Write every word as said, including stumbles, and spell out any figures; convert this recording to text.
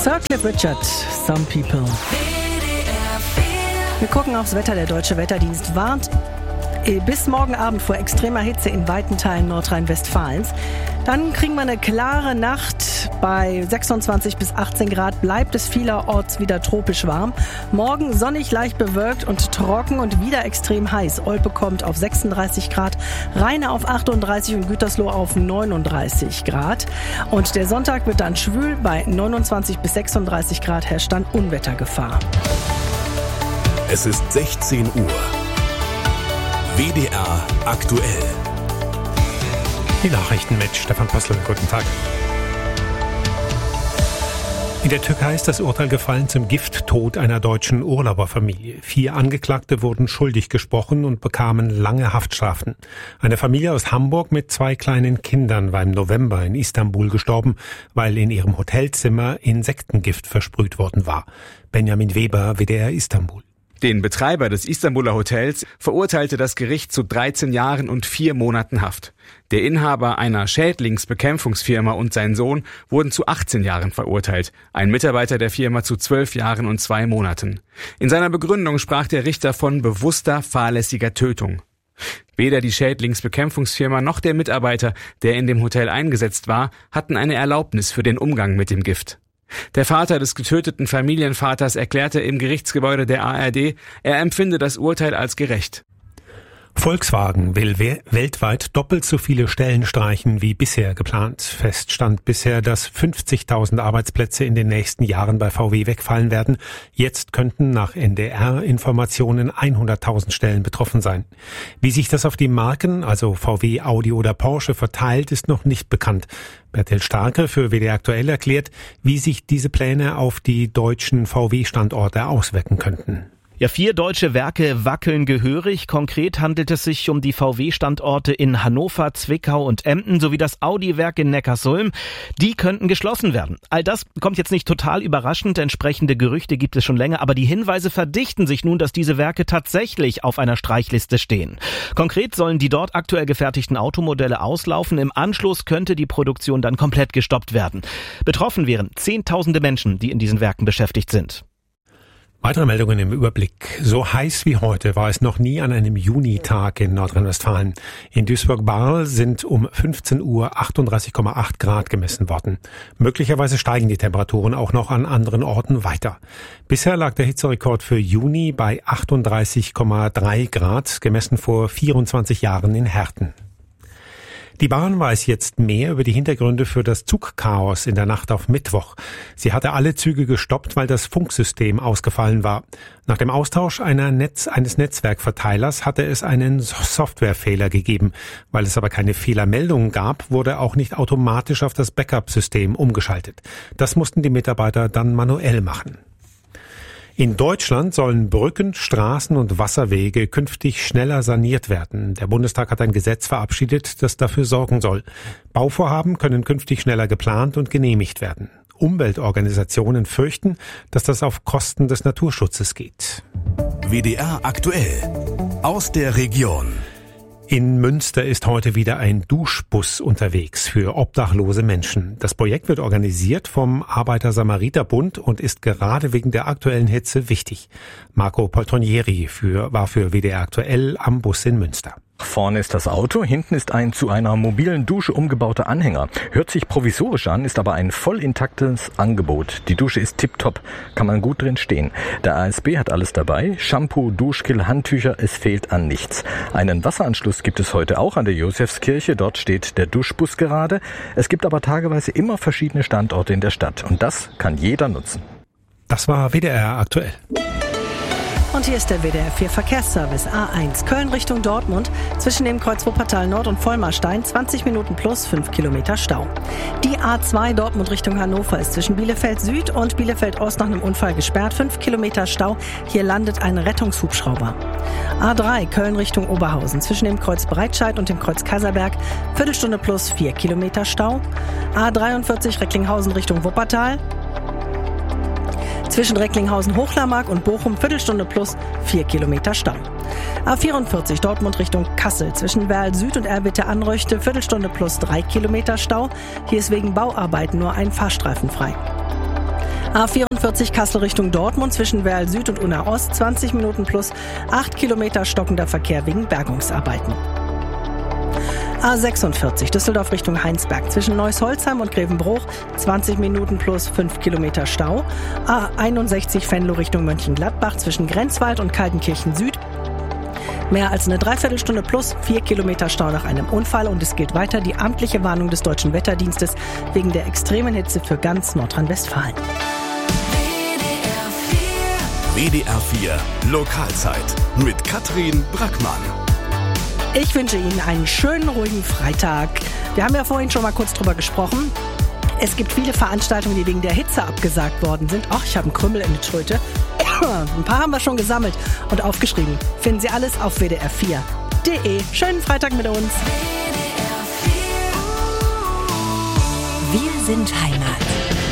Sir Cliff Richard, Some People. Wir gucken aufs Wetter. Der Deutsche Wetterdienst warnt bis morgen Abend vor extremer Hitze in weiten Teilen Nordrhein-Westfalens. Dann kriegen wir eine klare Nacht. Bei sechsundzwanzig bis achtzehn Grad bleibt es vielerorts wieder tropisch warm. Morgen sonnig, leicht bewölkt und trocken und wieder extrem heiß. Olpe kommt auf sechsunddreißig Grad, Rheine auf achtunddreißig und Gütersloh auf neununddreißig Grad. Und der Sonntag wird dann schwül. Bei neunundzwanzig bis sechsunddreißig Grad herrscht dann Unwettergefahr. Es ist sechzehn Uhr. W D R aktuell. Die Nachrichten mit Stefan Postel. Guten Tag. In der Türkei ist das Urteil gefallen zum Gifttod einer deutschen Urlauberfamilie. Vier Angeklagte wurden schuldig gesprochen und bekamen lange Haftstrafen. Eine Familie aus Hamburg mit zwei kleinen Kindern war im November in Istanbul gestorben, weil in ihrem Hotelzimmer Insektengift versprüht worden war. Benjamin Weber, W D R Istanbul. Den Betreiber des Istanbuler Hotels verurteilte das Gericht zu dreizehn Jahren und vier Monaten Haft. Der Inhaber einer Schädlingsbekämpfungsfirma und sein Sohn wurden zu achtzehn Jahren verurteilt, ein Mitarbeiter der Firma zu zwölf Jahren und zwei Monaten. In seiner Begründung sprach der Richter von bewusster, fahrlässiger Tötung. Weder die Schädlingsbekämpfungsfirma noch der Mitarbeiter, der in dem Hotel eingesetzt war, hatten eine Erlaubnis für den Umgang mit dem Gift. Der Vater des getöteten Familienvaters erklärte im Gerichtsgebäude der A R D, er empfinde das Urteil als gerecht. Volkswagen will we- weltweit doppelt so viele Stellen streichen wie bisher geplant. Fest stand bisher, dass fünfzigtausend Arbeitsplätze in den nächsten Jahren bei V W wegfallen werden. Jetzt könnten nach N D R-Informationen hunderttausend Stellen betroffen sein. Wie sich das auf die Marken, also V W, Audi oder Porsche, verteilt, ist noch nicht bekannt. Bertel Starke für W D R aktuell erklärt, wie sich diese Pläne auf die deutschen V W-Standorte auswirken könnten. Ja, vier deutsche Werke wackeln gehörig. Konkret handelt es sich um die V W-Standorte in Hannover, Zwickau und Emden sowie das Audi-Werk in Neckarsulm. Die könnten geschlossen werden. All das kommt jetzt nicht total überraschend. Entsprechende Gerüchte gibt es schon länger, aber die Hinweise verdichten sich nun, dass diese Werke tatsächlich auf einer Streichliste stehen. Konkret sollen die dort aktuell gefertigten Automodelle auslaufen. Im Anschluss könnte die Produktion dann komplett gestoppt werden. Betroffen wären Zehntausende Menschen, die in diesen Werken beschäftigt sind. Weitere Meldungen im Überblick. So heiß wie heute war es noch nie an einem Junitag in Nordrhein-Westfalen. In Duisburg-Barl sind um fünfzehn Uhr achtunddreißig Komma acht Grad gemessen worden. Möglicherweise steigen die Temperaturen auch noch an anderen Orten weiter. Bisher lag der Hitzerekord für Juni bei achtunddreißig Komma drei Grad, gemessen vor vierundzwanzig Jahren in Herten. Die Bahn weiß jetzt mehr über die Hintergründe für das Zugchaos in der Nacht auf Mittwoch. Sie hatte alle Züge gestoppt, weil das Funksystem ausgefallen war. Nach dem Austausch einer Netz, eines Netzwerkverteilers hatte es einen Softwarefehler gegeben. Weil es aber keine Fehlermeldungen gab, wurde auch nicht automatisch auf das Backup-System umgeschaltet. Das mussten die Mitarbeiter dann manuell machen. In Deutschland sollen Brücken, Straßen und Wasserwege künftig schneller saniert werden. Der Bundestag hat ein Gesetz verabschiedet, das dafür sorgen soll. Bauvorhaben können künftig schneller geplant und genehmigt werden. Umweltorganisationen fürchten, dass das auf Kosten des Naturschutzes geht. W D R aktuell. Aus der Region. In Münster ist heute wieder ein Duschbus unterwegs für obdachlose Menschen. Das Projekt wird organisiert vom Arbeiter-Samariter-Bund und ist gerade wegen der aktuellen Hitze wichtig. Marco Poltronieri für, war für W D R aktuell am Bus in Münster. Vorne ist das Auto, hinten ist ein zu einer mobilen Dusche umgebauter Anhänger. Hört sich provisorisch an, ist aber ein voll intaktes Angebot. Die Dusche ist tipptopp, kann man gut drin stehen. Der A S B hat alles dabei, Shampoo, Duschgel, Handtücher, es fehlt an nichts. Einen Wasseranschluss gibt es heute auch an der Josefskirche, dort steht der Duschbus gerade. Es gibt aber tageweise immer verschiedene Standorte in der Stadt und das kann jeder nutzen. Das war W D R aktuell. Und hier ist der W D R vier Verkehrsservice A eins. Köln Richtung Dortmund. Zwischen dem Kreuz Wuppertal Nord und Vollmarstein zwanzig Minuten plus fünf Kilometer Stau. Die A zwei Dortmund Richtung Hannover ist zwischen Bielefeld Süd und Bielefeld Ost nach einem Unfall gesperrt. fünf Kilometer Stau. Hier landet ein Rettungshubschrauber. A drei Köln Richtung Oberhausen. Zwischen dem Kreuz Breitscheid und dem Kreuz Kaiserberg. Viertelstunde plus vier Kilometer Stau. A dreiundvierzig Recklinghausen Richtung Wuppertal. Zwischen Recklinghausen-Hochlarmark und Bochum Viertelstunde plus vier Kilometer Stau. A vierundvierzig Dortmund Richtung Kassel. Zwischen Werl Süd und Erwitte-Anröchte Viertelstunde plus drei Kilometer Stau. Hier ist wegen Bauarbeiten nur ein Fahrstreifen frei. A vierundvierzig Kassel Richtung Dortmund zwischen Werl Süd und Unna Ost, zwanzig Minuten plus acht Kilometer stockender Verkehr wegen Bergungsarbeiten. A sechsundvierzig Düsseldorf Richtung Heinsberg zwischen Neuss-Holzheim und Grevenbruch, zwanzig Minuten plus fünf Kilometer Stau. A einundsechzig Venlo Richtung Mönchengladbach zwischen Grenzwald und Kaltenkirchen Süd. Mehr als eine Dreiviertelstunde plus vier Kilometer Stau nach einem Unfall und es gilt weiter die amtliche Warnung des Deutschen Wetterdienstes wegen der extremen Hitze für ganz Nordrhein-Westfalen. W D R vier Lokalzeit mit Katrin Brackmann. Ich wünsche Ihnen einen schönen, ruhigen Freitag. Wir haben ja vorhin schon mal kurz drüber gesprochen. Es gibt viele Veranstaltungen, die wegen der Hitze abgesagt worden sind. Ach, ich habe einen Krümmel in der Tröte. Ein paar haben wir schon gesammelt und aufgeschrieben. Finden Sie alles auf w d r vier punkt d e. Schönen Freitag mit uns. Wir sind Heimat.